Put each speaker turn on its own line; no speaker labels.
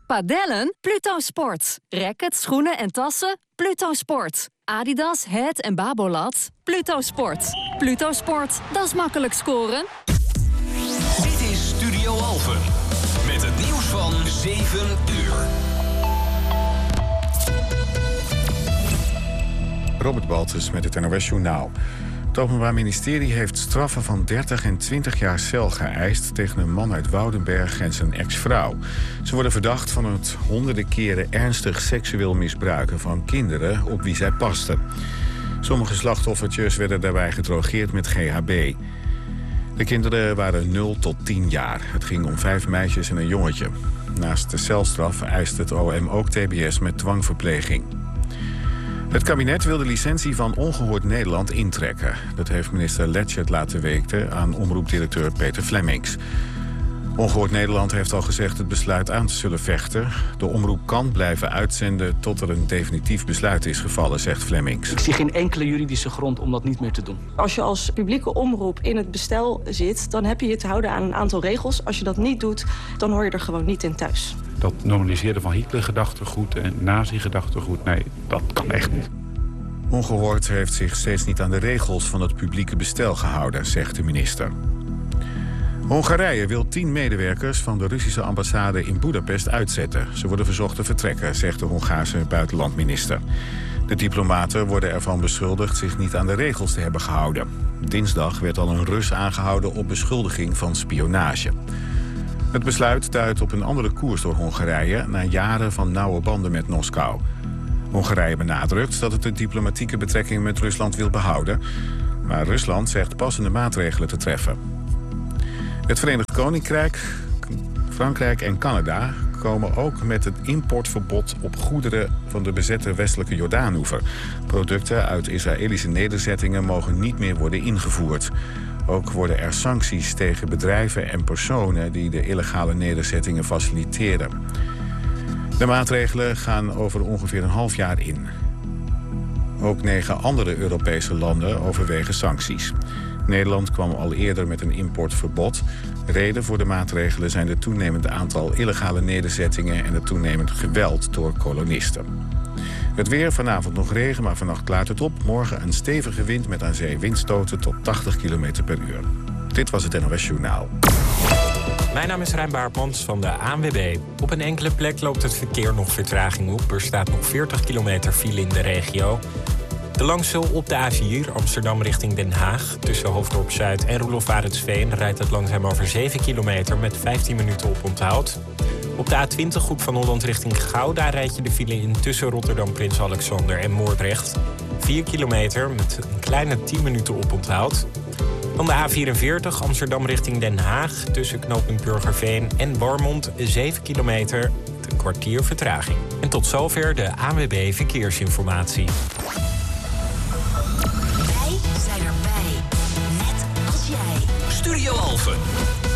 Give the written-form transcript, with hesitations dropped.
Padellen? Pluto Sport. Rackets, schoenen en tassen? Pluto Sport. Adidas, Het en Babolat? Pluto Sport. Pluto Sport, dat is makkelijk scoren.
Dit is Studio Alphen. Met het nieuws van 7 uur.
Robert Baltus met het NOS Journaal. Het Openbaar Ministerie heeft straffen van 30 en 20 jaar cel geëist tegen een man uit Woudenberg en zijn ex-vrouw. Ze worden verdacht van het honderden keren ernstig seksueel misbruiken van kinderen op wie zij pasten. Sommige slachtoffertjes werden daarbij gedrogeerd met GHB. De kinderen waren 0 tot 10 jaar. Het ging om 5 meisjes en een jongetje. Naast de celstraf eist het OM ook TBS met dwangverpleging. Het kabinet wil de licentie van Ongehoord Nederland intrekken. Dat heeft minister Letchert laten weten aan omroepdirecteur Peter Flemings. Ongehoord Nederland heeft al gezegd het besluit aan te zullen vechten. De omroep kan blijven uitzenden tot er een definitief besluit is gevallen, zegt Flemings.
Ik zie geen enkele juridische grond om dat niet meer te doen.
Als je als publieke omroep in het bestel zit, dan heb je je te houden aan een aantal regels. Als je dat niet doet, dan hoor je er gewoon niet in thuis.
Dat normaliseren van Hitler-gedachtegoed en nazi-gedachtegoed, nee, dat kan echt niet.
Ongehoord heeft zich steeds niet aan de regels van het publieke bestel gehouden, zegt de minister. Hongarije wil 10 medewerkers van de Russische ambassade in Boedapest uitzetten. Ze worden verzocht te vertrekken, zegt de Hongaarse buitenlandminister. De diplomaten worden ervan beschuldigd zich niet aan de regels te hebben gehouden. Dinsdag werd al een Rus aangehouden op beschuldiging van spionage. Het besluit duidt op een andere koers door Hongarije na jaren van nauwe banden met Moskou. Hongarije benadrukt dat het de diplomatieke betrekkingen met Rusland wil behouden, maar Rusland zegt passende maatregelen te treffen. Het Verenigd Koninkrijk, Frankrijk en Canada komen ook met het importverbod op goederen van de bezette westelijke Jordaanoever. Producten uit Israëlische nederzettingen mogen niet meer worden ingevoerd. Ook worden er sancties tegen bedrijven en personen die de illegale nederzettingen faciliteren. De maatregelen gaan over ongeveer een half jaar in. Ook 9 andere Europese landen overwegen sancties. Nederland kwam al eerder met een importverbod. Reden voor de maatregelen zijn het toenemende aantal illegale nederzettingen en het toenemend geweld door kolonisten. Het weer, vanavond nog regen, maar vannacht klaart het op. Morgen een stevige wind met aan zee windstoten tot 80 km per uur. Dit was het NOS Journaal.
Mijn naam is Rijn Baartmans van de ANWB. Op een enkele plek loopt het verkeer nog vertraging op. Er staat nog 40 kilometer file in de regio. De langsel op de A4 Amsterdam richting Den Haag. Tussen Hoofddorp Zuid en Roelof Arendsveen rijdt het langzaam over 7 kilometer met 15 minuten op onthoud. Op de A20 Hoek van Holland richting Gouda rijd je de file in tussen Rotterdam, Prins Alexander en Moordrecht. 4 kilometer met een kleine 10 minuten op onthoud. Dan de A44 Amsterdam richting Den Haag. Tussen knooppunt Burgerveen en Warmond 7 kilometer met een kwartier vertraging. En tot zover de ANWB Verkeersinformatie.
Studio Alphen.